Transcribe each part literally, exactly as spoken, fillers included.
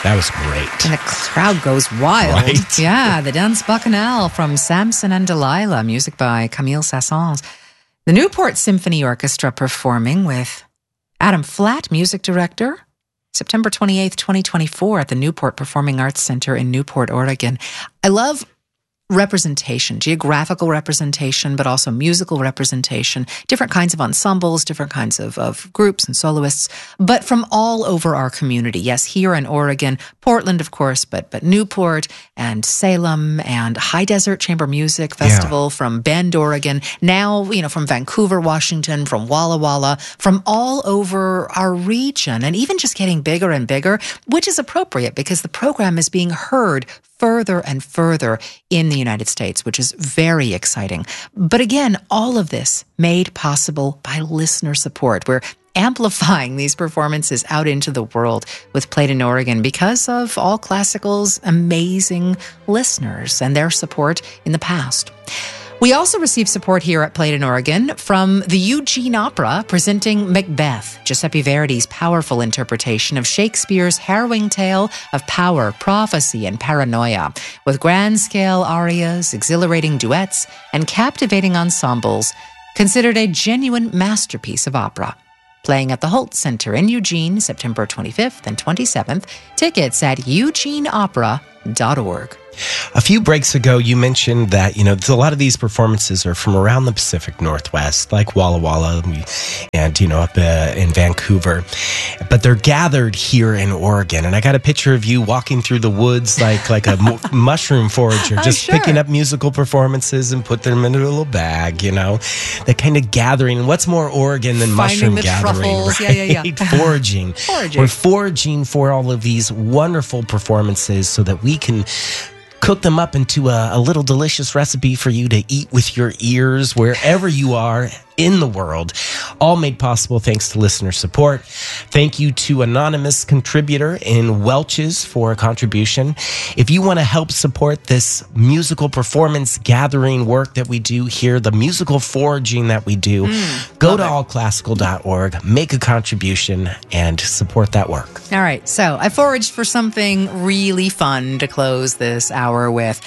That was great. And the crowd goes wild. Right? Yeah, the Dance Bacchanal from Samson and Delilah, music by Camille Saint-Saëns. The Newport Symphony Orchestra performing with Adam Flatt, music director, September twenty-eighth, twenty twenty-four at the Newport Performing Arts Center in Newport, Oregon. I love representation, geographical representation, but also musical representation, different kinds of ensembles, different kinds of, of groups and soloists, but from all over our community. Yes, here in Oregon, Portland, of course, but but Newport and Salem and High Desert Chamber Music Festival yeah. from Bend, Oregon, now, you know, from Vancouver, Washington, from Walla Walla, from all over our region, and even just getting bigger and bigger, which is appropriate because the program is being heard further and further in the United States, which is very exciting. But again, all of this made possible by listener support. We're amplifying these performances out into the world with Played in Oregon because of All Classical's amazing listeners and their support in the past. We also received support here at Played in Oregon from the Eugene Opera presenting Macbeth, Giuseppe Verdi's powerful interpretation of Shakespeare's harrowing tale of power, prophecy, and paranoia, with grand-scale arias, exhilarating duets, and captivating ensembles, considered a genuine masterpiece of opera. Playing at the Holt Center in Eugene, September twenty-fifth and twenty-seventh. Tickets at eugene opera dot org. A few breaks ago, you mentioned that, you know, a lot of these performances are from around the Pacific Northwest, like Walla Walla and, you know, up uh, in Vancouver. But they're gathered here in Oregon. And I got a picture of you walking through the woods like like a mu- mushroom forager, just sure. picking up musical performances and put them in a little bag, you know. That kind of gathering. What's more Oregon than Finding mushroom the gathering, truffles. right? Yeah, yeah, yeah. Foraging. Foraging. We're foraging for all of these wonderful performances so that we can cook them up into a, a little delicious recipe for you to eat with your ears wherever you are in the world. All made possible thanks to listener support. Thank you to anonymous contributor in Welch's for a contribution. If you want to help support this musical performance gathering work that we do here, the musical foraging that we do, mm, go to all classical dot org, make a contribution, and support that work. All right, so I foraged for something really fun to close this hour with.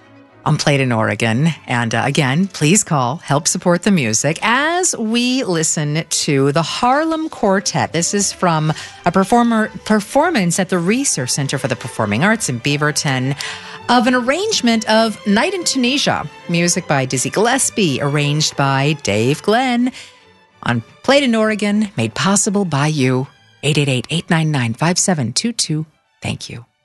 On Played in Oregon. And uh, again, please call, help support the music as we listen to the Harlem Quartet. This is from a performer performance at the Reser Center for the Performing Arts in Beaverton of an arrangement of Night in Tunisia, music by Dizzy Gillespie, arranged by Dave Glenn. On Played in Oregon, made possible by you. eight eight eight, eight nine nine, five seven two two. Thank you.